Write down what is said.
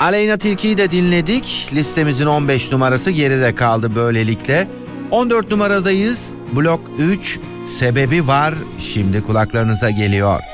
Aleyna Tilki'yi de dinledik. Listemizin 15 numarası geride kaldı böylelikle. 14 numaradayız. Blok 3, Sebebi Var, şimdi kulaklarınıza geliyor.